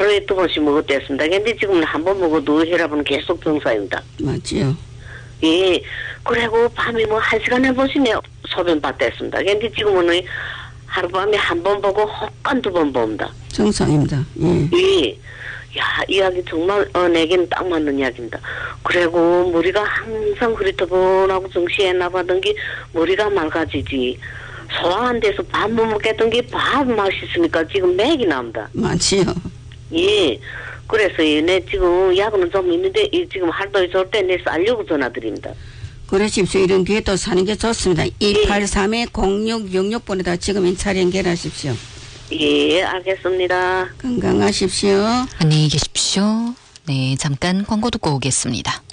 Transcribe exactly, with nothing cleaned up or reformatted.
하루에 두 번씩 먹었댔습니다. 근데 지금은 한 번 먹어도 혈압은 계속 정상입니다. 맞지요. 예. 그리고 밤에 뭐 한 시간에 한 번씩 내 소변 봤댔습니다. 근데 지금은 하룻밤에 한 번 보고 혹한 두 번 봅니다. 정상입니다. 예. 예. 야, 이야기 정말, 어, 내겐 딱 맞는 이야기입니다. 그리고 머리가 항상 흐릿하고 정시에 나가던 게 머리가 맑아지지. 소화 안 돼서 밥 못 먹겠던 게 밥 맛있으니까 지금 맥이 납니다. 맞지요. 예. 그래서 내 지금 약은 좀 있는데 지금 할도에 좋을 때 내 쌀려고 전화드립니다. 그러십시오. 이런 기회 또 사는 게 좋습니다. 이팔삼 공육육육 번에다 지금 인차례 연결하십시오. 예, 알겠습니다. 건강하십시오. 안녕히 계십시오. 네, 잠깐 광고 듣고 오겠습니다.